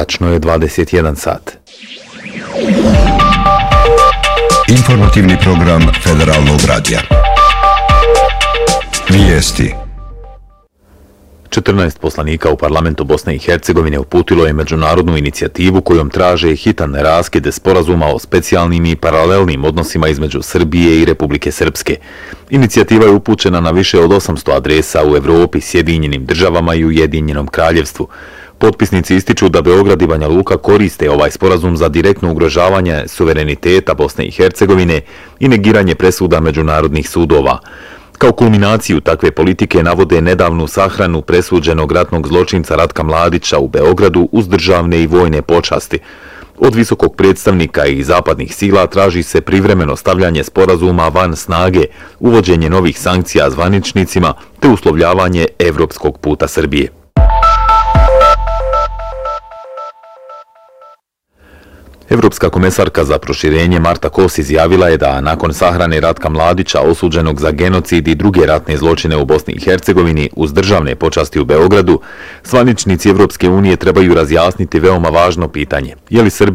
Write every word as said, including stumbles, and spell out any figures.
Tačno je dvadeset jedan sat. Informativni program Federalnog radija. Vijesti. četrnaest poslanika u parlamentu Bosne i Hercegovine uputilo je međunarodnu inicijativu kojom traže hitan raskid sporazuma o specijalnim i paralelnim odnosima između Srbije i Republike Srpske. Inicijativa je upućena na više od osamsto adresa u Evropi, Sjedinjenim državama i Ujedinjenom kraljevstvu. Potpisnici ističu da Beograd i Banja Luka koriste ovaj sporazum za direktno ugrožavanje suvereniteta Bosne i Hercegovine i negiranje presuda međunarodnih sudova. Kao kulminaciju takve politike navode nedavnu sahranu presuđenog ratnog zločinca Ratka Mladića u Beogradu uz državne i vojne počasti. Od visokog predstavnika i zapadnih sila traži se privremeno stavljanje sporazuma van snage, uvođenje novih sankcija zvaničnicima te uslovljavanje evropskog puta Srbije. Evropska komesarka za proširenje Marta Kos izjavila je da nakon sahrane Ratka Mladića osuđenog za genocid i druge ratne zločine u Bosni i Hercegovini uz državne počasti u Beogradu, zvaničnici Evropske unije trebaju razjasniti veoma važno pitanje. Je li Srbija